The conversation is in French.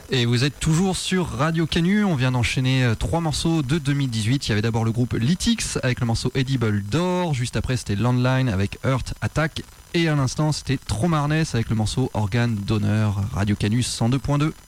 Et vous êtes toujours sur Radio Canu, on vient d'enchaîner 3 morceaux de 2018. Il y avait d'abord le groupe Lytix avec le morceau Edible d'Or, juste après c'était Landline avec Earth Attack, et à l'instant c'était Tromarnès avec le morceau Organe d'honneur. Radio Canu 102.2.